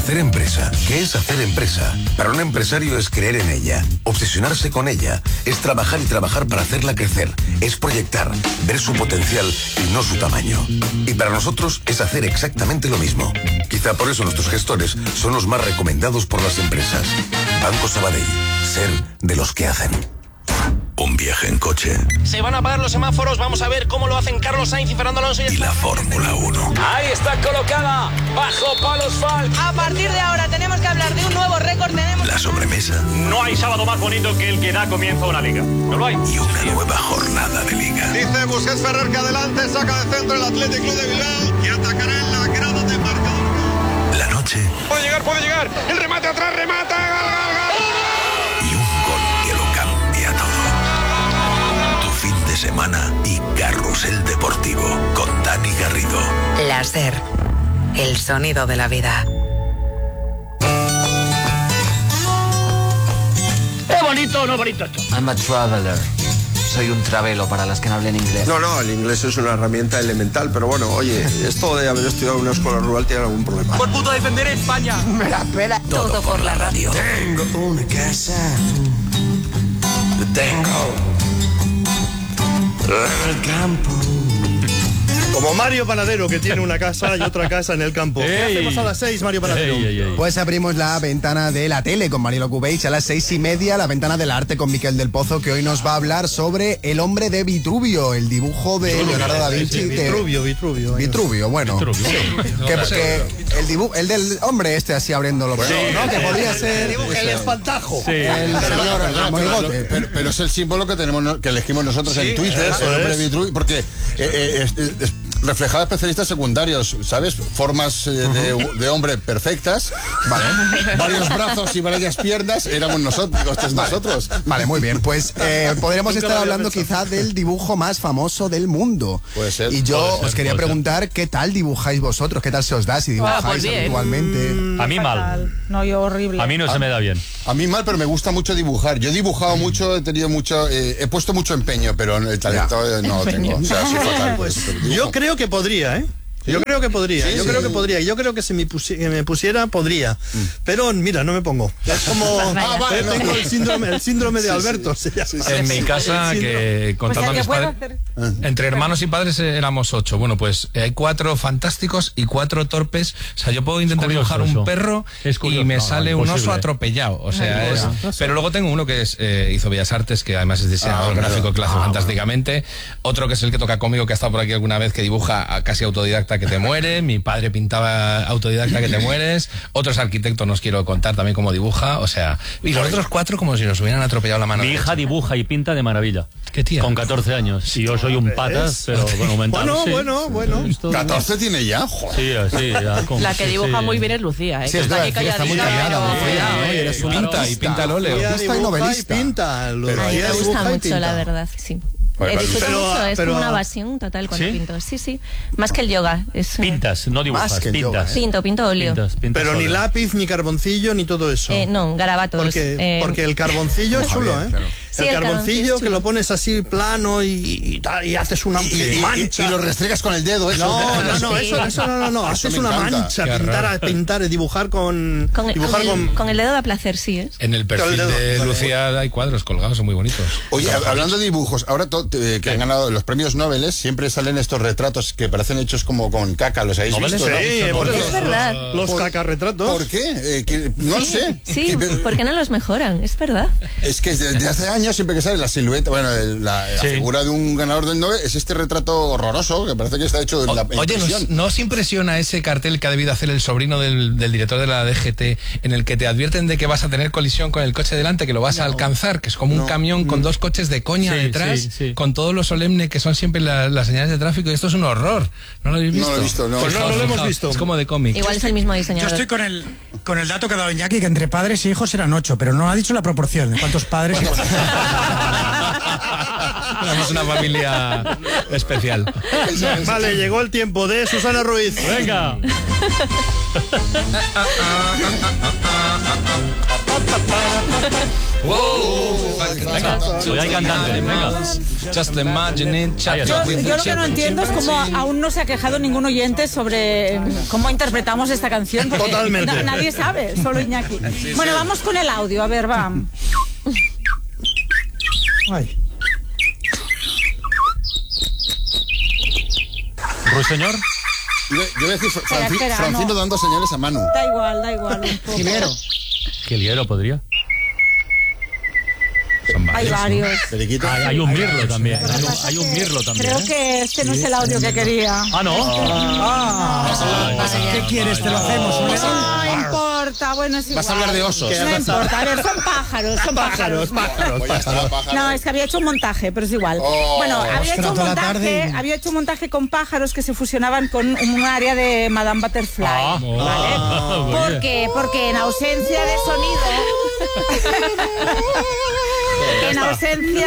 Hacer empresa. ¿Qué es hacer empresa? Para un empresario es creer en ella, obsesionarse con ella, es trabajar y trabajar para hacerla crecer, es proyectar, ver su potencial y no su tamaño. Y para nosotros es hacer exactamente lo mismo. Quizá por eso nuestros gestores son los más recomendados por las empresas. Banco Sabadell. Ser de los que hacen. Un viaje en coche. Se van a apagar los semáforos, vamos a ver cómo lo hacen Carlos Sainz y Fernando Alonso. Y la Fórmula 1. Ahí está colocada, bajo palos Falk. A partir de ahora tenemos que hablar de un nuevo récord. La sobremesa. No hay sábado más bonito que el que da comienzo a una liga. No lo hay. Y una nueva jornada de liga. Dice Busquets Ferrer que adelante, saca de centro el Athletic Club de Bilbao y atacará en la grada de marcador. La noche. Puede llegar, el remate atrás, remata, gol. Y un gol que lo cambia todo. Tu fin de semana y Carrusel Deportivo con Dani Garrido. La SER, el sonido de la vida. ¿Es bonito o no bonito esto? I'm a traveler. Soy un travelo para las que no hablen inglés. No, el inglés es una herramienta elemental, pero bueno, oye, esto de haber estudiado en una escuela rural tiene algún problema. Por puto defender España. Me la pela. Todo por la radio. Tengo una casa. Tengo en el campo. Como Mario Panadero, que tiene una casa y otra casa en el campo. ¿Qué hacemos a las 6, Mario Panadero? Pues abrimos la ventana de la tele con Marilo Cubeix. A las 6:30, la ventana del arte con Miquel del Pozo, que hoy nos va a hablar sobre El hombre de Vitruvio, el dibujo de Leonardo da Vinci. Vitruvio, bueno. El del hombre este así abriendo los brazos, ¿no? Que podría ser el espantajo. El señor Monigote. Pero es el símbolo que tenemos, que elegimos nosotros en Twitter, el hombre de Vitruvio, porque reflejaba especialistas secundarios, ¿sabes? Formas de hombre perfectas, ¿vale? Varios brazos y varias piernas, éramos nosotros. Vale, muy bien. Pues podríamos estar hablando quizá del dibujo más famoso del mundo. Puede ser. Y yo os quería preguntar, ¿qué tal dibujáis vosotros? ¿Qué tal se os da si dibujáis habitualmente? A mí mal. No, yo horrible. A mí no se me da bien. A mí mal, pero me gusta mucho dibujar. Yo he dibujado mucho, he tenido mucho, he puesto mucho empeño, pero el talento no lo tengo. O sea, soy fatal. Pues yo creo que podría, ¿eh? Yo creo que podría, yo creo que si me pusiera, podría. Pero mira, no me pongo. Es como tengo el síndrome de Alberto. En mi casa, que contando a mis padres, entre hermanos y padres éramos 8. Bueno, pues hay 4 fantásticos y 4 torpes. O sea, yo puedo intentar dibujar un perro y me sale un oso atropellado. O sea, pero luego tengo uno que hizo Bellas Artes, que además es diseñador gráfico, que lo hace fantásticamente. Otro que es el que toca cómico, que ha estado por aquí alguna vez, que dibuja casi autodidacta, que te muere. Mi padre pintaba autodidacta, que te mueres. Otros arquitectos nos quiero contar también cómo dibuja. O sea, y los otros 4 como si nos hubieran atropellado la mano. Mi hija dibuja y pinta de maravilla. ¿Qué tía? Con 14 años. Y yo soy un patas, pero bueno, mental. Bueno. 14 tiene ya, joder. Sí, ya. La que dibuja muy bien es Lucía, ¿eh? Sí, está muy callada. Eres pinta y pinta el óleo. Pinta y novelista. Me gusta mucho, la verdad, sí. Disfruto mucho, es como una evasión total cuando pinto. Sí, más que el yoga. Pintas, no dibujas, pintas. Pinto óleo. Pero ni lápiz, ni carboncillo, ni todo eso. No, garabatos. Porque el carboncillo es chulo, ¿eh? Claro. El carboncillo que lo pones así plano y haces una mancha. Y lo restregas con el dedo, eso. No, eso no. Haces una mancha, pintar, dibujar con el dedo da placer, sí, ¿eh? En el perfil de Lucía hay cuadros colgados, son muy bonitos. Oye, hablando de dibujos, ahora que han ganado los premios Nobel, siempre salen estos retratos que parecen hechos como con caca, ¿los habéis visto? Sí, es verdad. Los cacarretratos. ¿Por qué? No sé. Sí, ¿por qué no los mejoran? Es verdad. Es que desde hace años siempre que sale la silueta, la figura de un ganador del Nobel es este retrato horroroso que parece que está hecho en la impresión. ¿No os impresiona ese cartel que ha debido hacer el sobrino del director de la DGT, en el que te advierten de que vas a tener colisión con el coche delante, que lo vas a alcanzar, que es como un camión con 2 coches de coña detrás, con todo lo solemne que son siempre las señales de tráfico? Y esto es un horror. ¿No lo habéis visto? No lo he visto, no. Pues no lo hemos visto. Es como de cómic. Igual es el mismo diseñador. Yo estoy con el dato que ha dado Iñaki, que entre padres e hijos eran 8, pero no ha dicho la proporción de cuántos padres y Tenemos una familia especial. Vale, llegó el tiempo de Susana Ruiz. Venga. Venga, soy hay cantante, venga. Just imagine it. Yo lo que no entiendo es cómo aún no se ha quejado ningún oyente sobre cómo interpretamos esta canción. Totalmente. Nadie sabe, solo Iñaki. Bueno, vamos con el audio, a ver, va. Ay. ¿Ruiseñor? Yo voy a decir Espera, Francino no. dando señales a Manu. Da igual. Un poco. Giliero podría. Hay varios. Hay un mirlo también. Hay un mirlo también. Creo que este no es el audio que quería. Ah, ¿no? ¿Qué quieres? Te lo hacemos. No importa, bueno, es igual. Vas a hablar de osos. No importa, a ver, son pájaros. No, es que había hecho un montaje, pero es igual. Bueno, había hecho un montaje con pájaros que se fusionaban con un área de Madame Butterfly. ¿Vale? Porque en ausencia de sonido... En ausencia,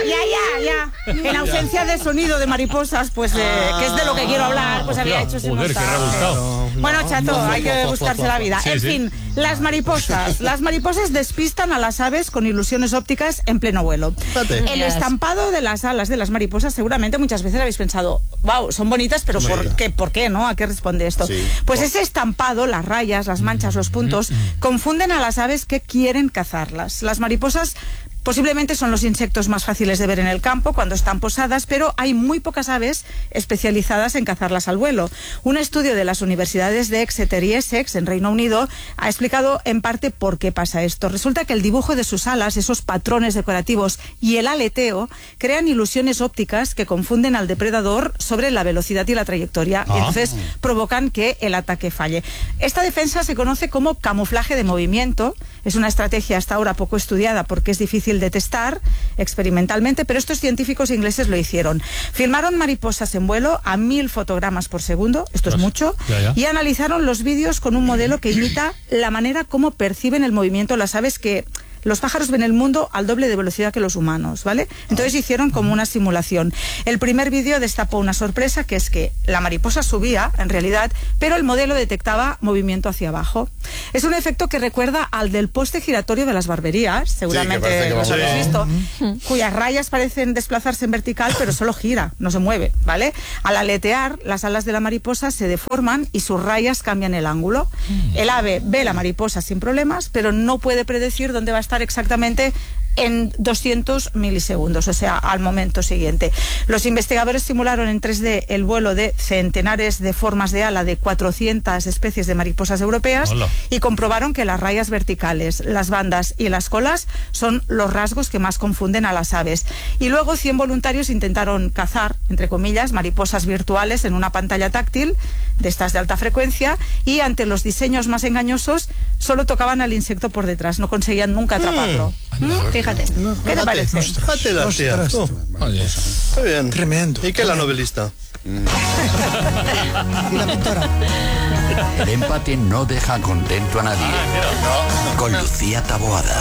en ausencia de sonido de mariposas, pues que es de lo que quiero hablar, pues había hecho ese montaje. Qué rebuscado. Bueno, chato, hay que buscarse la vida. En fin, las mariposas despistan a las aves con ilusiones ópticas en pleno vuelo. El estampado de las alas de las mariposas, seguramente muchas veces habéis pensado, wow, son bonitas, pero ¿por qué, no? ¿A qué responde esto? Pues ese estampado, las rayas, las manchas, los puntos, confunden a las aves que quieren cazarlas. Las mariposas posiblemente son los insectos más fáciles de ver en el campo cuando están posadas, pero hay muy pocas aves especializadas en cazarlas al vuelo. Un estudio de las universidades de Exeter y Essex, en Reino Unido, ha explicado en parte por qué pasa esto. Resulta que el dibujo de sus alas, esos patrones decorativos y el aleteo crean ilusiones ópticas que confunden al depredador sobre la velocidad y la trayectoria, y entonces provocan que el ataque falle. Esta defensa se conoce como camuflaje de movimiento. Es una estrategia hasta ahora poco estudiada porque es difícil de testar experimentalmente, pero estos científicos ingleses lo hicieron. Filmaron mariposas en vuelo a 1000 fotogramas por segundo, esto es mucho, y analizaron los vídeos con un modelo que imita la manera como perciben el movimiento las aves, que los pájaros ven el mundo al doble de velocidad que los humanos, ¿vale? Entonces hicieron como una simulación. El primer vídeo destapó una sorpresa, que es que la mariposa subía, en realidad, pero el modelo detectaba movimiento hacia abajo. Es un efecto que recuerda al del poste giratorio de las barberías, seguramente lo habéis visto, cuyas rayas parecen desplazarse en vertical, pero solo gira, no se mueve, ¿vale? Al aletear, las alas de la mariposa se deforman y sus rayas cambian el ángulo. El ave ve la mariposa sin problemas, pero no puede predecir dónde va a estar exactamente en 200 milisegundos, o sea, al momento siguiente. Los investigadores simularon en 3D el vuelo de centenares de formas de ala de 400 especies de mariposas europeas y comprobaron que las rayas verticales, las bandas y las colas son los rasgos que más confunden a las aves. Y luego 100 voluntarios intentaron cazar, entre comillas, mariposas virtuales en una pantalla táctil de estas de alta frecuencia, y ante los diseños más engañosos solo tocaban al insecto por detrás, no conseguían nunca atraparlo. Fíjate, ¿qué te parece? Fíjate la tía. Muy bien. Tremendo. ¿Y qué la novelista? Y la pintora. El empate no deja contento a nadie. Con Lucía Taboada.